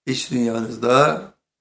iç dünyanızda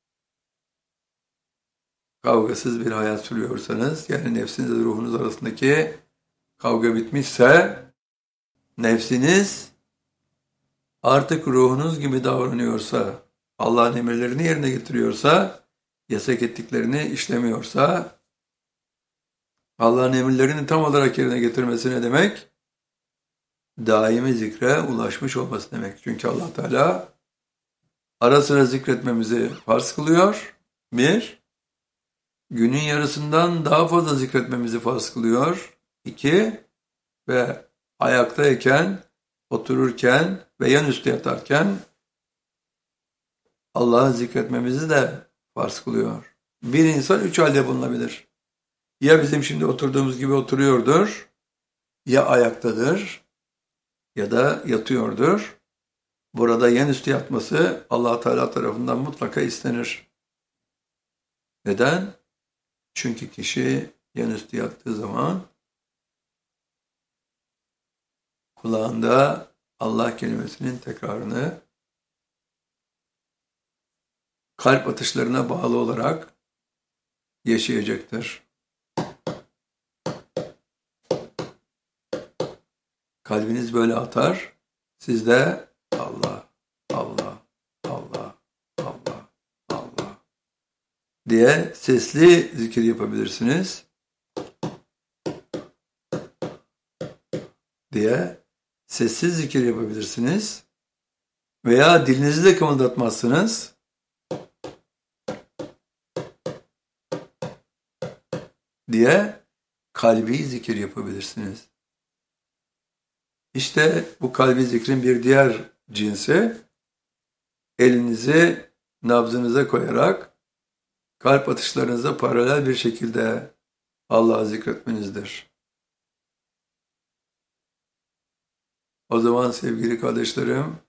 kavgasız bir hayat sürüyorsanız, yani nefsinizle ruhunuz arasındaki kavga bitmişse, nefsiniz artık ruhunuz gibi davranıyorsa, Allah'ın emirlerini yerine getiriyorsa, yasak ettiklerini işlemiyorsa, Allah'ın emirlerini tam olarak yerine getirmesi ne demek? Daimi zikre ulaşmış olması demek. Çünkü Allah Teala ara sıra zikretmemizi farz kılıyor. Bir, günün yarısından daha fazla zikretmemizi farz kılıyor. İki, ve ayaktayken, otururken ve yanüstü yatarken Allah'ı zikretmemizi de farz kılıyor. Bir insan üç halde bulunabilir. Ya bizim şimdi oturduğumuz gibi oturuyordur, ya ayaktadır, ya da yatıyordur. Burada yanüstü yatması Allah Teala tarafından mutlaka istenir. Neden? Çünkü kişi yanüstü yattığı zaman kulağında Allah kelimesinin tekrarını kalp atışlarına bağlı olarak yaşayacaktır. Kalbiniz böyle atar, siz de Allah, Allah, Allah, Allah, Allah diye sesli zikir yapabilirsiniz. Diye sessiz zikir yapabilirsiniz. Veya dilinizi de kımıldatmazsınız. Diye kalbi zikir yapabilirsiniz. İşte bu kalbi zikrin bir diğer cinsi, elinizi nabzınıza koyarak kalp atışlarınıza paralel bir şekilde Allah'ı zikretmenizdir. O zaman sevgili kardeşlerim,